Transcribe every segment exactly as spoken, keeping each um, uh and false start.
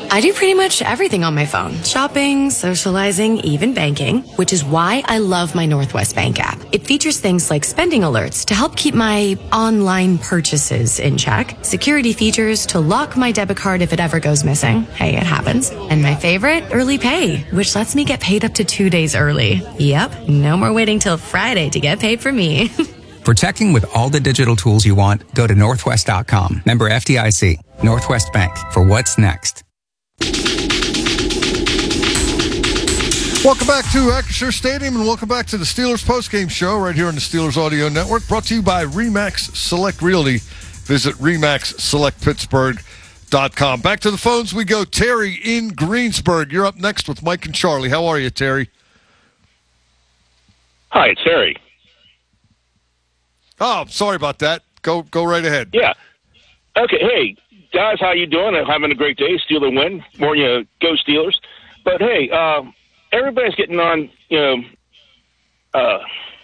I do pretty much everything on my phone. Shopping, socializing, even banking, which is why I love my Northwest Bank app. It features things like spending alerts to help keep my online purchases in check, security features to lock my debit card if it ever goes missing. Hey, it happens. And my favorite, early pay, which lets me get paid up to two days early. Yep, no more waiting till Friday to get paid for me. Protecting with all the digital tools you want, go to northwest dot com. Member F D I C. Northwest Bank, for what's next. Welcome back to Acrisure Stadium, and welcome back to the Steelers postgame show right here on the Steelers Audio Network, brought to you by RE/MAX Select Realty. Visit remax select pittsburgh dot com. Back to the phones we go. Terry in Greensburg. You're up next with Mike and Charlie. How are you, Terry? Hi, it's Terry. Oh, sorry about that. Go go right ahead. Yeah. Okay, hey, guys, how you doing? I'm having a great day. Steeler win. More, you know, go Steelers. But, hey, uh, everybody's getting on, you know, uh,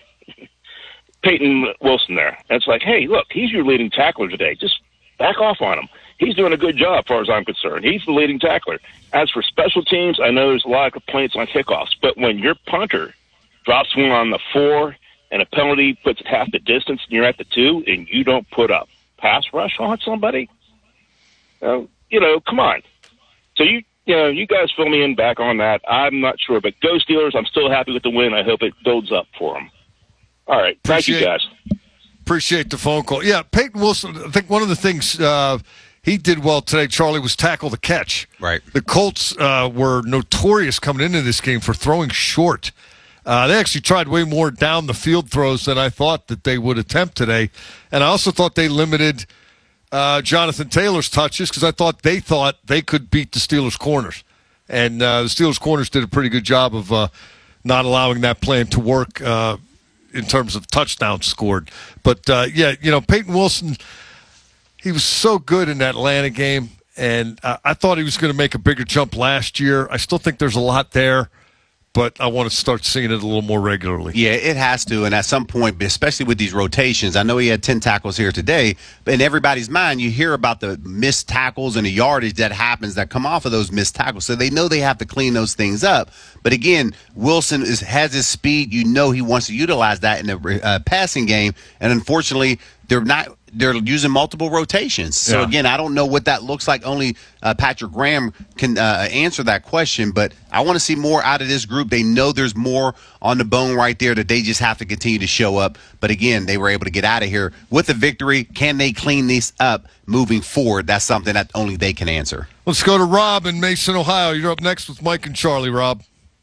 Peyton Wilson there. And it's like, hey, look, he's your leading tackler today. Just back off on him. He's doing a good job as far as I'm concerned. He's the leading tackler. As for special teams, I know there's a lot of complaints on kickoffs. But when your punter drops one on the four and a penalty puts it half the distance and you're at the two and you don't put up pass rush on somebody, uh, you know, come on. So you, you know, you guys fill me in back on that. I'm not sure, but go Steelers. I'm still happy with the win. I hope it builds up for them. All right. Thank you, guys. Appreciate the phone call. Yeah, Peyton Wilson, I think one of the things uh, he did well today, Charlie, was tackle the catch. Right. The Colts uh, were notorious coming into this game for throwing short. Uh, they actually tried way more down the field throws than I thought that they would attempt today. And I also thought they limited uh, Jonathan Taylor's touches because I thought they thought they could beat the Steelers' corners. And uh, the Steelers' corners did a pretty good job of uh, not allowing that plan to work uh, in terms of touchdowns scored. But, uh, yeah, you know, Peyton Wilson, he was so good in that Atlanta game. And uh, I thought he was going to make a bigger jump last year. I still think there's a lot there, but I want to start seeing it a little more regularly. Yeah, it has to. And at some point, especially with these rotations, I know he had ten tackles here today, but in everybody's mind, you hear about the missed tackles and the yardage that happens that come off of those missed tackles. So they know they have to clean those things up. But again, Wilson is, has his speed. You know he wants to utilize that in the uh, passing game. And unfortunately, they're not. They're using multiple rotations. So, yeah. Again, I don't know what that looks like. Only uh, Patrick Graham can uh, answer that question. But I want to see more out of this group. They know there's more on the bone right there that they just have to continue to show up. But, again, they were able to get out of here with a victory. Can they clean this up moving forward? That's something that only they can answer. Let's go to Rob in Mason, Ohio. You're up next with Mike and Charlie. Rob.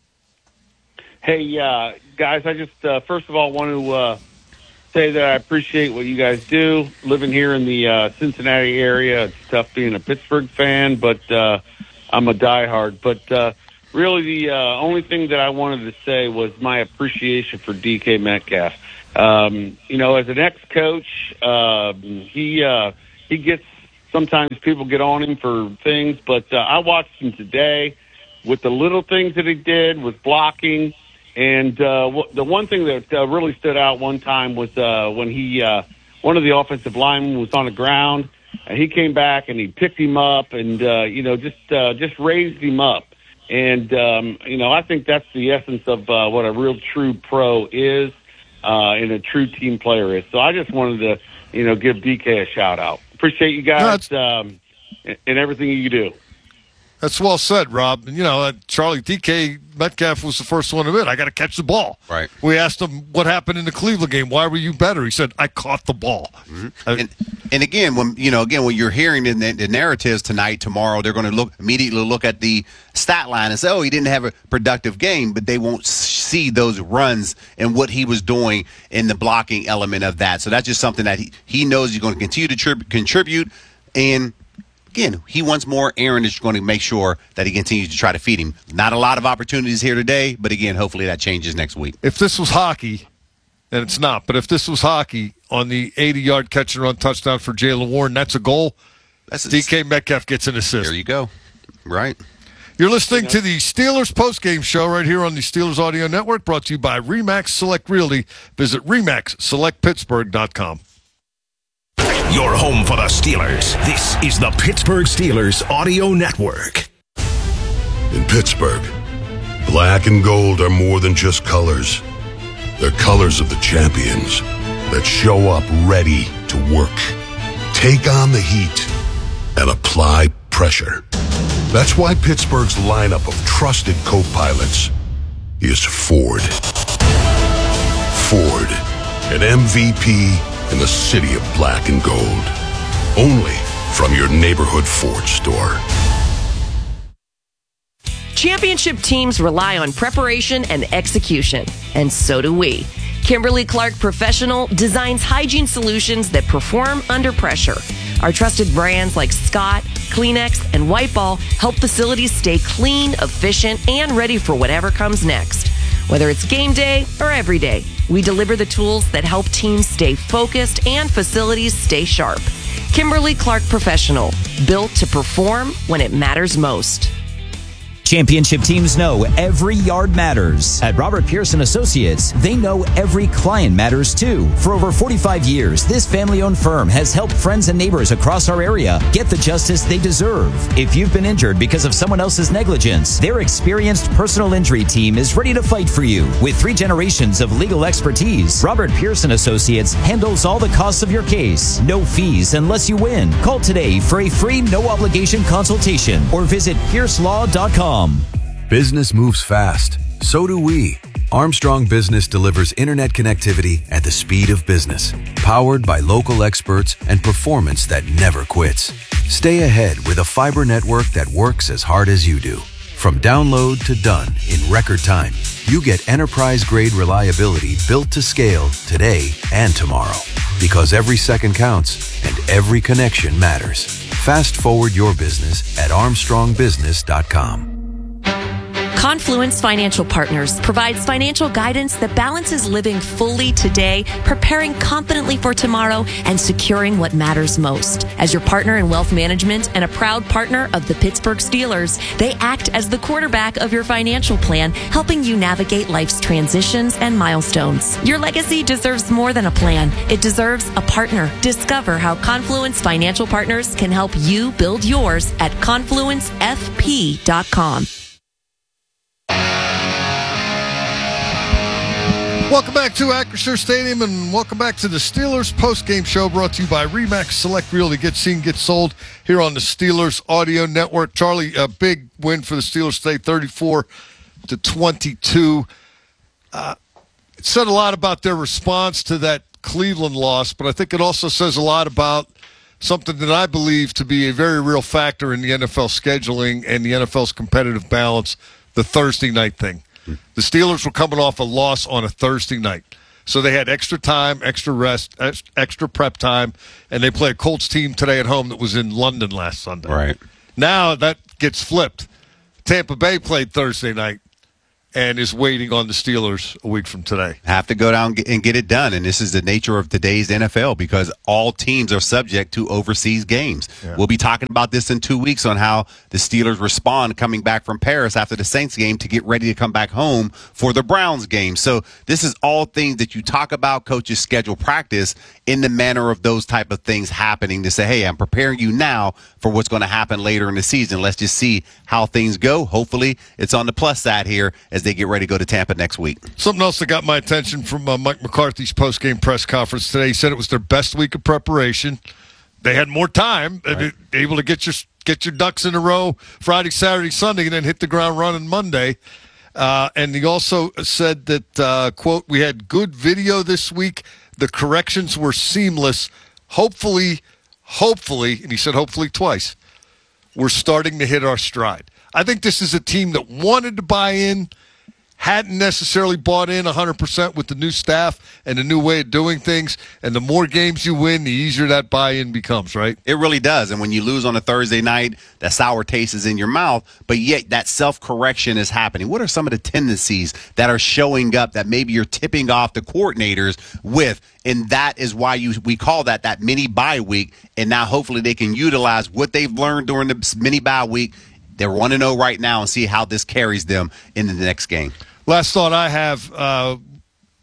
Hey, uh, guys, I just, uh, first of all, want to uh, – say that I appreciate what you guys do. Living here in the uh, Cincinnati area, it's tough being a Pittsburgh fan, but uh, I'm a diehard. But uh, really the uh, only thing that I wanted to say was my appreciation for D K Metcalf. Um, you know, as an ex-coach, uh, he uh, he gets – sometimes people get on him for things, but uh, I watched him today with the little things that he did with blocking. And uh, w- the one thing that uh, really stood out one time was uh, when he, uh, one of the offensive linemen was on the ground, and he came back and he picked him up and, uh, you know, just uh, just raised him up. And, um, you know, I think that's the essence of uh, what a real true pro is uh, and a true team player is. So I just wanted to, you know, give D K a shout-out. Appreciate you guys um, and everything you do. That's well said, Rob. And, you know, uh, Charlie, D K Metcalf was the first one to admit, I got to catch the ball. Right. We asked him what happened in the Cleveland game. Why were you better? He said, I caught the ball. Mm-hmm. Uh, and, and again, when you know, again, when you're hearing the, the narratives tonight, tomorrow, they're going to look immediately look at the stat line and say, oh, he didn't have a productive game, but they won't see those runs and what he was doing in the blocking element of that. So that's just something that he, he knows he's going to continue to tri- contribute. And again, he wants more. Aaron is going to make sure that he continues to try to feed him. Not a lot of opportunities here today, but again, hopefully that changes next week. If this was hockey, and it's not, but if this was hockey on the eighty-yard catch and run touchdown for Jaylen Warren, that's a goal. That's D K Metcalf gets an assist. There you go. Right. You're listening to the Steelers postgame show right here on the Steelers Audio Network, brought to you by RE/MAX Select Realty. Visit remax select pittsburgh dot com. Your home for the Steelers. This is the Pittsburgh Steelers Audio Network. In Pittsburgh, black and gold are more than just colors. They're colors of the champions that show up ready to work, take on the heat, and apply pressure. That's why Pittsburgh's lineup of trusted co-pilots is Ford. Ford, an M V P in the city of black and gold. Only from your neighborhood Ford store. Championship teams rely on preparation and execution, and so do we. Kimberly-Clark Professional designs hygiene solutions that perform under pressure. Our trusted brands like Scott, Kleenex, and Whiteball help facilities stay clean, efficient, and ready for whatever comes next. Whether it's game day or every day, we deliver the tools that help teams stay focused and facilities stay sharp. Kimberly-Clark Professional, built to perform when it matters most. Championship teams know every yard matters. At Robert Pearson Associates, they know every client matters too. For over forty-five years, this family-owned firm has helped friends and neighbors across our area get the justice they deserve. If you've been injured because of someone else's negligence, their experienced personal injury team is ready to fight for you. With three generations of legal expertise, Robert Pearson Associates handles all the costs of your case. No fees unless you win. Call today for a free no-obligation consultation or visit pierce law dot com. Business moves fast. So do we. Armstrong Business delivers internet connectivity at the speed of business, powered by local experts and performance that never quits. Stay ahead with a fiber network that works as hard as you do. From download to done in record time, you get enterprise-grade reliability built to scale today and tomorrow. Because every second counts and every connection matters. Fast forward your business at armstrong business dot com. Confluence Financial Partners provides financial guidance that balances living fully today, preparing confidently for tomorrow, and securing what matters most. As your partner in wealth management and a proud partner of the Pittsburgh Steelers, they act as the quarterback of your financial plan, helping you navigate life's transitions and milestones. Your legacy deserves more than a plan. It deserves a partner. Discover how Confluence Financial Partners can help you build yours at confluence f p dot com. Welcome back to Acrisure Stadium, and welcome back to the Steelers post-game show brought to you by RE/MAX Select Realty. Get seen, get sold here on the Steelers Audio Network. Charlie, a big win for the Steelers today, thirty-four to twenty-two. Uh, it said a lot about their response to that Cleveland loss, but I think it also says a lot about something that I believe to be a very real factor in the N F L scheduling and the N F L's competitive balance, the Thursday night thing. The Steelers were coming off a loss on a Thursday night. So they had extra time, extra rest, extra prep time, and they play a Colts team today at home that was in London last Sunday. Right. Now that gets flipped. Tampa Bay played Thursday night and is waiting on the Steelers a week from today. Have to go down and get it done, and this is the nature of today's N F L because all teams are subject to overseas games. Yeah. We'll be talking about this in two weeks on how the Steelers respond coming back from Paris after the Saints game to get ready to come back home for the Browns game. So this is all things that you talk about, coaches schedule practice in the manner of those type of things happening to say, hey, I'm preparing you now for what's going to happen later in the season. Let's just see how things go. Hopefully it's on the plus side here as they get ready to go to Tampa next week. Something else that got my attention from uh, Mike McCarthy's post-game press conference today. He said it was their best week of preparation. They had more time, right. Able to get your get your ducks in a row Friday, Saturday, Sunday, and then hit the ground running Monday. Uh, and he also said that, uh, quote, we had good video this week. The corrections were seamless. Hopefully, hopefully, and he said hopefully twice, we're starting to hit our stride. I think this is a team that wanted to buy in, hadn't necessarily bought in one hundred percent with the new staff and the new way of doing things. And the more games you win, the easier that buy-in becomes, right? It really does. And when you lose on a Thursday night, that sour taste is in your mouth, but yet that self-correction is happening. What are some of the tendencies that are showing up that maybe you're tipping off the coordinators with? And that is why you we call that that mini bye week. And now hopefully they can utilize what they've learned during the mini bye week. They're one and oh right now and see how this carries them into the next game. Last thought I have, uh,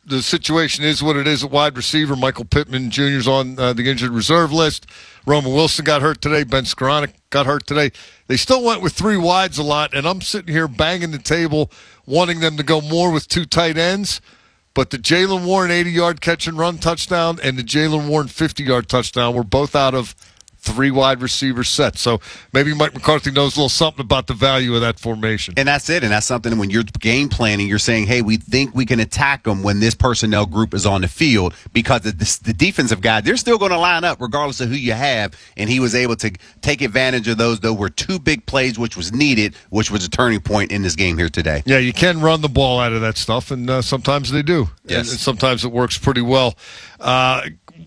the situation is what it is at wide receiver. Michael Pittman Junior's on uh, the injured reserve list. Roman Wilson got hurt today. Ben Skoranek got hurt today. They still went with three wides a lot, and I'm sitting here banging the table wanting them to go more with two tight ends. But the Jaylen Warren eighty-yard catch and run touchdown and the Jaylen Warren fifty-yard touchdown were both out of three wide receiver sets. So maybe Mike McCarthy knows a little something about the value of that formation. And that's it. And that's something when you're game planning, you're saying, hey, we think we can attack them when this personnel group is on the field, because the, the, the defensive guy, they're still going to line up regardless of who you have. And he was able to take advantage of those. Though were two big plays, which was needed, which was a turning point in this game here today. Yeah, you can run the ball out of that stuff, and uh, sometimes they do. Yes. And, and sometimes it works pretty well. Uh,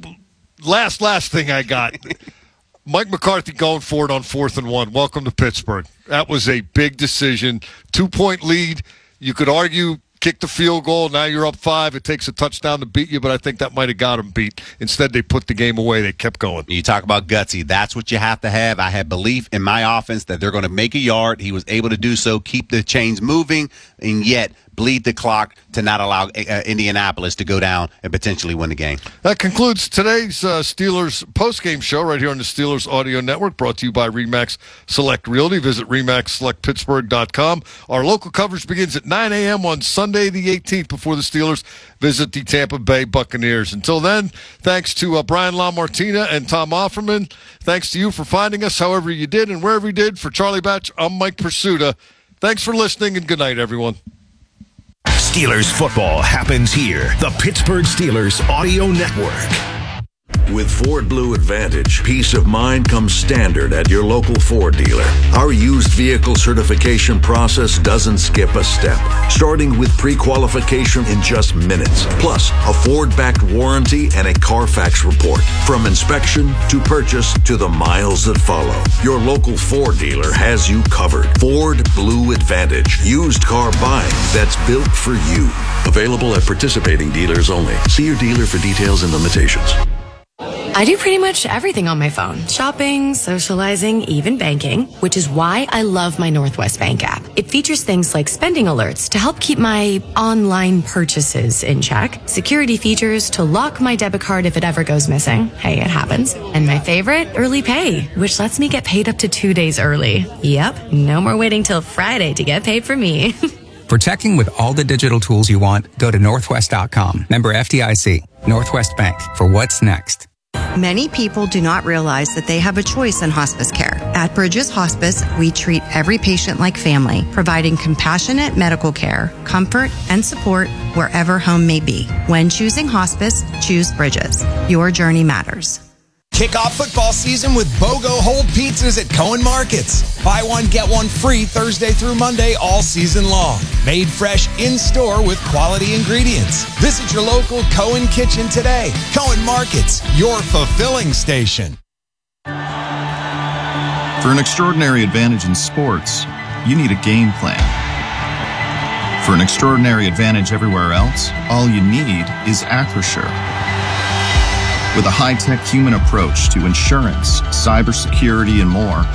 last, last thing I got. Mike McCarthy going for it on fourth and one. Welcome to Pittsburgh. That was a big decision. Two-point lead. You could argue kick the field goal. Now you're up five. It takes a touchdown to beat you, but I think that might have got them beat. Instead, they put the game away. They kept going. You talk about gutsy. That's what you have to have. I had belief in my offense that they're going to make a yard. He was able to do so, keep the chains moving, and yet bleed the clock to not allow uh, Indianapolis to go down and potentially win the game. That concludes today's uh, Steelers postgame show right here on the Steelers Audio Network, brought to you by RE/MAX Select Realty. Visit remax select pittsburgh dot com. Our local coverage begins at nine a.m. on Sunday the eighteenth before the Steelers visit the Tampa Bay Buccaneers. Until then, thanks to uh, Brian LaMartina and Tom Offerman. Thanks to you for finding us however you did and wherever you did. For Charlie Batch, I'm Mike Pursuta. Thanks for listening, and good night, everyone. Steelers football happens here. The Pittsburgh Steelers Audio Network. With Ford Blue Advantage, peace of mind comes standard at your local Ford dealer. Our used vehicle certification process doesn't skip a step, starting with pre-qualification in just minutes, plus a Ford-backed warranty and a Carfax report. From inspection to purchase to the miles that follow, your local Ford dealer has you covered. Ford Blue Advantage, used car buying that's built for you. Available at participating dealers only. See your dealer for details and limitations. I do pretty much everything on my phone. Shopping, socializing, even banking, which is why I love my Northwest Bank app. It features things like spending alerts to help keep my online purchases in check, security features to lock my debit card if it ever goes missing. Hey, it happens. And my favorite, early pay, which lets me get paid up to two days early. Yep, no more waiting till Friday to get paid for me. For checking with all the digital tools you want, go to northwest dot com. Member F D I C. Northwest Bank. For what's next. Many people do not realize that they have a choice in hospice care. At Bridges Hospice, we treat every patient like family, providing compassionate medical care, comfort, and support wherever home may be. When choosing hospice, choose Bridges. Your journey matters. Kick off football season with BOGO Hold pizzas at Cohen Markets. Buy one, get one free Thursday through Monday all season long. Made fresh in-store with quality ingredients. Visit your local Cohen Kitchen today. Cohen Markets, your fulfilling station. For an extraordinary advantage in sports, you need a game plan. For an extraordinary advantage everywhere else, all you need is Acrisure. With a high-tech human approach to insurance, cybersecurity, and more,